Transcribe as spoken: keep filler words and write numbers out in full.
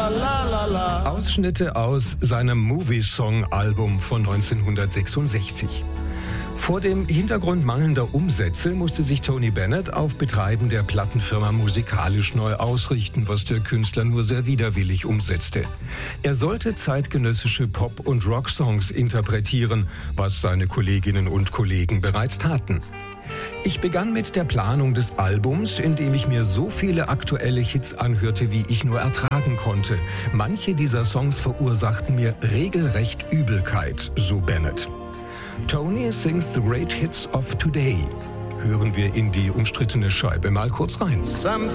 la la la la. Ausschnitte aus seinem Movie-Song-Album von neunzehnhundertsechsundsechzig. Vor dem Hintergrund mangelnder Umsätze musste sich Tony Bennett auf Betreiben der Plattenfirma musikalisch neu ausrichten, was der Künstler nur sehr widerwillig umsetzte. Er sollte zeitgenössische Pop- und Rocksongs interpretieren, was seine Kolleginnen und Kollegen bereits taten. Ich begann mit der Planung des Albums, indem ich mir so viele aktuelle Hits anhörte, wie ich nur ertragen konnte. Manche dieser Songs verursachten mir regelrecht Übelkeit, so Bennett. Tony sings the great hits of today. Hören wir in die umstrittene Scheibe mal kurz rein.